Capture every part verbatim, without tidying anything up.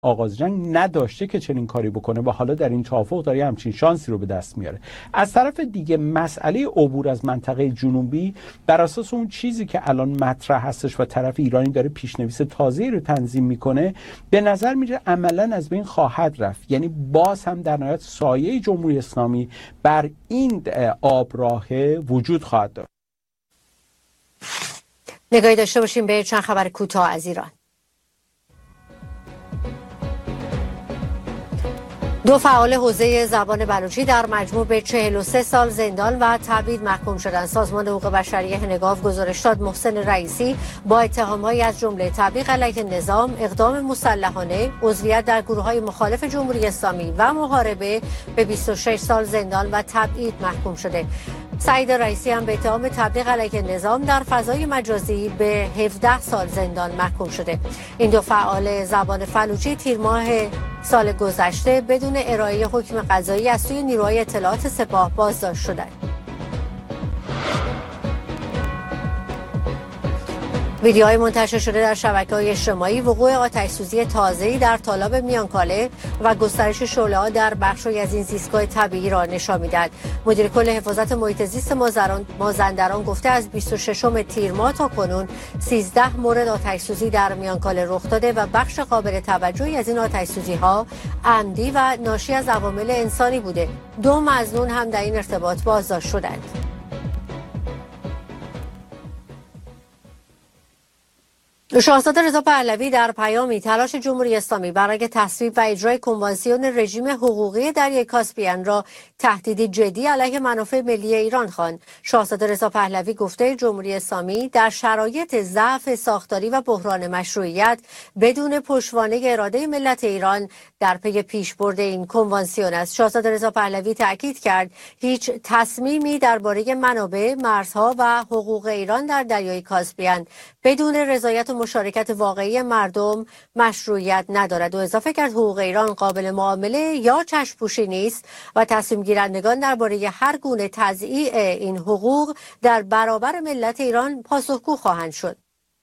آغاز جنگ نداشته که چنین کاری بکنه و حالا در این توافق داره همچین شانسی رو به دست میاره. از طرف دیگه مسئله عبور از منطقه جنوبی بر اساس اون چیزی که الان مطرح هستش و طرف ایرانی داره پیشنویس تازه‌ای رو تنظیم میکنه، به نظر میاد عملاً از بین خواهد رفت. یعنی باز هم در نهایت سایه جمهوری اسلامی بر این آبراه وجود خواهد داشت. نگاهی داشته باشیم به چند خبر کوتاه از ایران. دو فعال حوزه زبان بلوچی در مجموع به چهل و سه سال زندان و تبعید محکوم شدند. سازمان حقوق بشری هنگاو گزارش داد محسن رئیسی با اتهامهایی از جمله تبلیغ علیه نظام، اقدام مسلحانه، عضویت در گروه‌های مخالف جمهوری اسلامی و محاربه به بیست و شش سال زندان و تبعید محکوم شده. سعید رئیسی هم به اتهام تبلیغ علیه نظام در فضای مجازی به هفده سال زندان محکوم شده. این دو فعال زبان بلوچی تیر ماه سال گذشته بدون ارائه حکم قضایی از سوی نیروهای اطلاعات سپاه بازداشت شدند. ویدیوهای منتشر شده در شبکه‌های اجتماعی وقوع آتش‌سوزی تازه‌ای در تالاب میانکاله و گسترش شعله‌ها در بخشی از این زیستگاه طبیعی را نشان می‌دهد. مدیر کل حفاظت محیط زیست مازندران گفته از بیست و ششم تیر ماه تا کنون سیزده مورد آتش‌سوزی در میانکاله رخ داده و بخش قابل توجهی از این آتش‌سوزی‌ها عمدی و ناشی از عوامل انسانی بوده. دو مظنون هم در این ارتباط بازداشت شدند. شاهزاده رضا پهلوی در پیامی تلاش جمهوری اسلامی برای تصویب و اجرای کنوانسیون رژیم حقوقی دریای کاسپیان را تهدیدی جدی علیه منافع ملی ایران خواند. شاهزاده رضا پهلوی گفته جمهوری اسلامی در شرایط ضعف ساختاری و بحران مشروعیت بدون پشتوانه اراده ملت ایران در پی پیشبرد این کنوانسیون است. شاهزاده رضا پهلوی تاکید کرد هیچ تصمیمی درباره منابع، مرزها و حقوق ایران در دریای کاسپیان بدون رضایت و مشارکت واقعی مردم مشروعیت ندارد و اضافه کرد حقوق ایران قابل معامله یا چشم‌پوشی نیست و تصمیم گیرندگان درباره هر گونه تضییع این حقوق در برابر ملت ایران پاسخگو خواهند شد.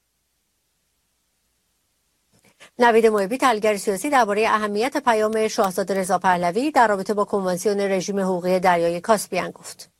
نوید محبی تحلیلگر سیاسی درباره اهمیت پیام شاهزاده رضا پهلوی در رابطه با کنوانسیون رژیم حقوقی دریای کاسپیان گفت.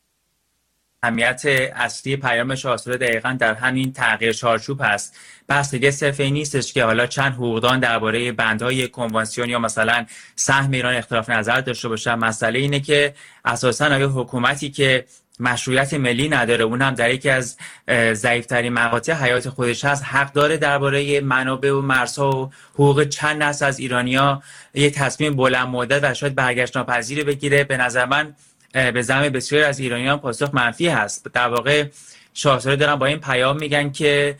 اهمیت اصلی پیام شاهزاده دقیقاً در همین تغییر چارچوب هست. بحث دیگه صرف این نیستش که حالا چند حقوقدان درباره بندهای کنوانسیون یا مثلا سهم ایران اختلاف نظر داشته باشن. مسئله اینه که اساساً آیا حکومتی که مشروعیت ملی نداره، اون هم در یکی از ضعیف‌ترین مقاطع حیات خودش هست، حق داره درباره منابع و مرزها و حقوق چند نسل از ایرانی‌ها یه تصمیم بلند مدت و شاید برگشت ناپذیری بگیره؟ به نظر من به زعم بسیاری از ایرانیان پاسخ منفی هست. در واقع شاهزاده دارن با این پیام میگن که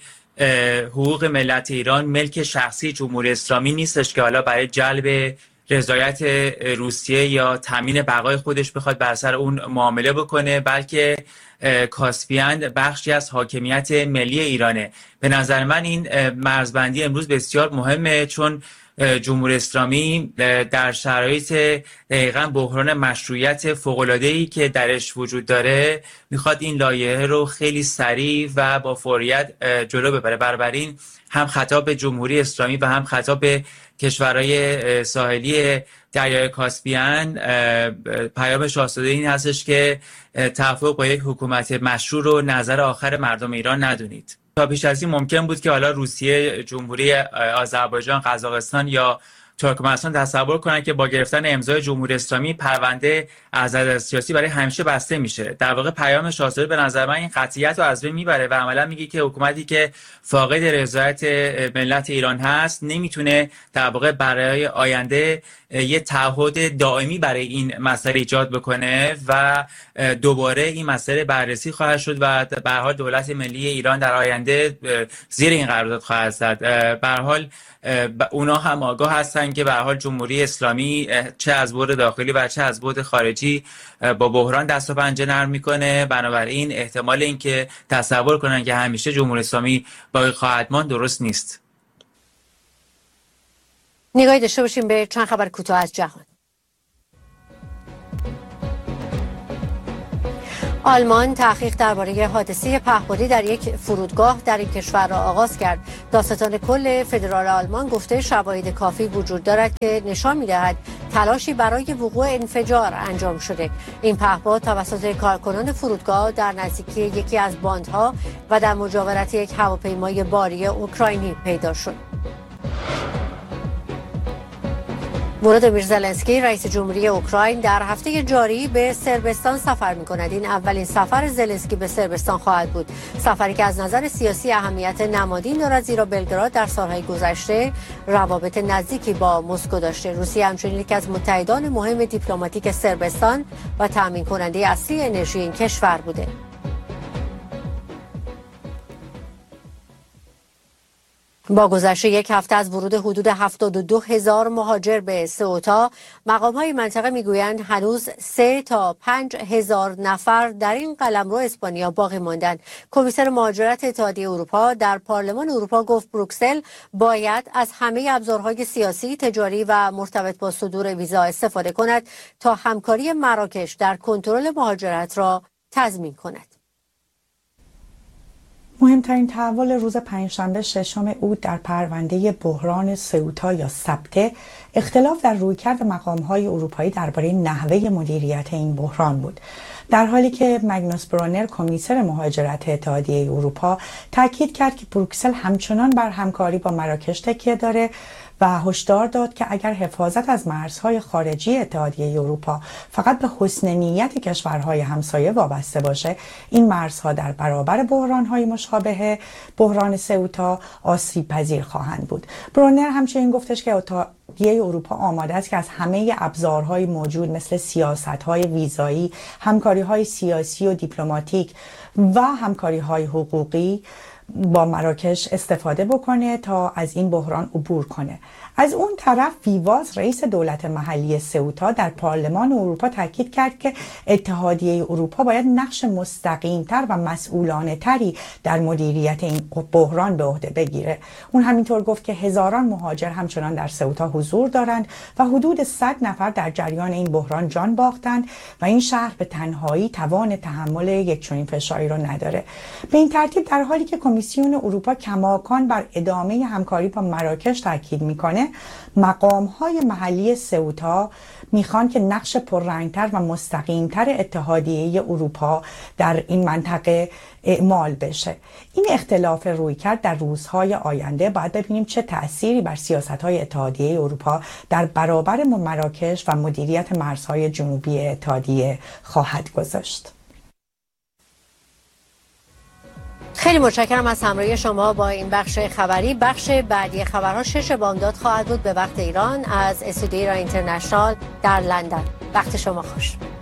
حقوق ملت ایران ملک شخصی جمهوری اسلامی نیستش که حالا برای جلب رضایت روسیه یا تامین بقای خودش بخواد بر سر اون معامله بکنه، بلکه کاسپیان بخشی از حاکمیت ملی ایرانه. به نظر من این مرزبندی امروز بسیار مهمه، چون جمهوری اسلامی در شرایط دقیقاً بحران مشروعیت فوق‌العاده‌ای که درش وجود داره میخواد این لایحه رو خیلی سریع و با فوریت جلو ببره. بنابراین هم خطاب به جمهوری اسلامی و هم خطاب به کشورهای ساحلی دریای کاسپیان، پیام شاهزاده این هستش که توافق با یک حکومت مشروع رو نظر آخر مردم ایران ندونید. تا پیش از این ممکن بود که حالا روسیه، جمهوری آذربایجان، قزاقستان یا ترکمنستان تصور کنن که با گرفتن امضای جمهوری اسلامی پرونده عزل سیاسی برای همیشه بسته میشه. در واقع پیام شاهزاده به نظر من این قطعیت رو از بین میبره و عملا میگه که حکومتی که فاقد رضایت ملت ایران هست نمیتونه در واقع برای آینده یه تعهد دائمی برای این مسئله ایجاد بکنه و دوباره این مسئله بررسی خواهد شد و به هر حال دولت ملی ایران در آینده زیر این قرارداد خواهد زد. به هر حال اونا هم آگاه هستن که به هر حال جمهوری اسلامی چه از بعد داخلی و چه از بعد خارجی با بحران دست و پنجه نرم میکنه. بنابراین احتمال اینکه تصور کنن که همیشه جمهوری اسلامی باقی خواهد ماند درست نیست. نگاهی داشته باشیم به چند خبر کوتاه از جهان. آلمان تحقیق درباره حادثه پهپادی در یک فرودگاه در این کشور را آغاز کرد. دادستان کل فدرال آلمان گفته شواهد کافی وجود دارد که نشان می‌دهد تلاشی برای وقوع انفجار انجام شده. این پهپاد توسط کارکنان فرودگاه در نزدیکی یکی از باندها و در مجاورت یک هواپیمای باری اوکراینی پیدا شد. ولادیمیر زلنسکی رئیس جمهوری اوکراین در هفته جاری به صربستان سفر می‌کند. این اولین سفر زلنسکی به صربستان خواهد بود. سفری که از نظر سیاسی اهمیت نمادین دارد زیرا بلگراد در سالهای گذشته روابط نزدیکی با مسکو داشته. روسیه همچنین یکی از متحدان مهم دیپلماتیک صربستان و تامین کننده اصلی انرژی این کشور بوده. با گذشت یک هفته از ورود حدود هفتاد و دو هزار مهاجر به سئوتا، مقام‌های منطقه میگویند هنوز سه تا پنج هزار نفر در این قلمرو اسپانیا باقی ماندند. کمیسر مهاجرت اتحادیه اروپا در پارلمان اروپا گفت بروکسل باید از همه ابزارهای سیاسی، تجاری و مرتبط با صدور ویزا استفاده کند تا همکاری مراکش در کنترل مهاجرت را تضمین کند. مهمترین تحول روز پنجشنبه ششم اوت در پرونده بحران سئوتا یا سبته اختلاف در رویکرد مقام‌های اروپایی درباره نحوه مدیریت این بحران بود. در حالی که مگنوس برونر کمیسر مهاجرت اتحادیه اروپا تاکید کرد که بروکسل همچنان بر همکاری با مراکش تکیه داره و هشدار داد که اگر حفاظت از مرزهای خارجی اتحادیه اروپا فقط به حسن نیت کشورهای همسایه وابسته باشه، این مرزها در برابر بحرانهای مشابه بحران سئوتا آسیب پذیر خواهند بود. برونر همچنین گفتش که اتحادیه اروپا آماده است که از همه ابزارهای موجود مثل سیاست‌های ویزایی، همکاری‌های سیاسی و دیپلماتیک و همکاری‌های حقوقی با مراکش استفاده بکنه تا از این بحران عبور کنه. از اون طرف ویواز رئیس دولت محلی سئوتا در پارلمان اروپا تاکید کرد که اتحادیه اروپا باید نقش مستقیم‌تر و مسئولانه تری در مدیریت این بحران به عهده بگیره. اون همینطور گفت که هزاران مهاجر همچنان در سئوتا حضور دارند و حدود صد نفر در جریان این بحران جان باختند و این شهر به تنهایی توان تحمل یک چنین فشاری رو نداره. به این ترتیب در حالی که کمیسیون اروپا کماکان بر ادامه همکاری با مراکش تاکید میکنه، مقام‌های محلی سئوتا میخوان که نقش پررنگتر و مستقیمتر اتحادیه اروپا در این منطقه اعمال بشه. این اختلاف رویکرد در روزهای آینده باید ببینیم چه تأثیری بر سیاست‌های اتحادیه اروپا در برابر مراکش و مدیریت مرزهای جنوبی اتحادیه خواهد گذاشت. خیلی متشکرم از همراهی شما با این بخش خبری. بخش بعدی خبرها شش بامداد خواهد بود به وقت ایران از استودیو ایران اینترنشنال در لندن. وقت شما خوش.